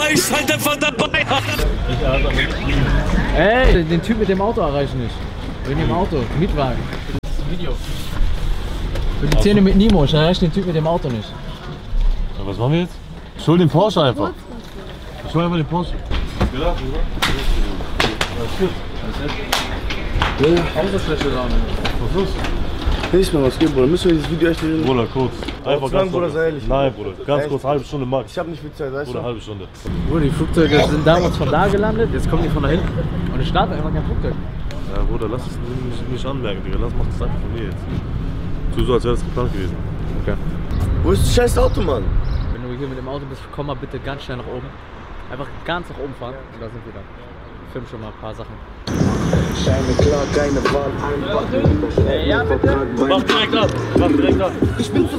ist halt einfach dabei. Ey, den Typ mit dem Auto erreiche ich nicht. Mit dem Auto, Mietwagen. Das ist ein Video. Für die Szene mit Nemo, ich erreiche den Typ mit dem Auto nicht. Ja, was machen wir jetzt? Ich hol den Porsche einfach. Ich hol einfach den Porsche. Ja, alles gut. Autofläche da. Was ist? Nicht mal was geht, Bruder. Müssen wir dieses Video echt reden? Bruder, kurz. Einfach ganz Bruder, kurz. sei ehrlich. Nein, Bruder. Ganz Echt? kurz, halbe Stunde max. Ich hab nicht viel Zeit, weißt du? Bruder, halbe Stunde. Bruder, die Flugzeuge sind damals von da gelandet, jetzt kommen die von da hinten. Und ich starte einfach kein Flugzeug. Ja, Bruder, lass es nicht anmerken, Digga. Mach das einfach von mir jetzt. Tu so, als wäre das geplant gewesen. Okay. Wo ist das scheiß Auto, Mann? Wenn du hier mit dem Auto bist, komm mal bitte ganz schnell nach oben. Einfach ganz nach oben fahren und da sind wir dann. Film schon mal ein paar Sachen. Scheine klar, keine Wahl, einfach. Ja, bitte. Mach direkt ab. Mach direkt ab. Ich bin zu